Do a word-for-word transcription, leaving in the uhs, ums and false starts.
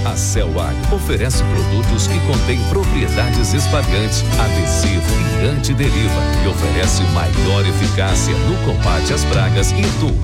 A Celag oferece produtos que contêm propriedades espalhantes, adesivo e antideriva e oferece maior eficácia no combate às pragas e doenças.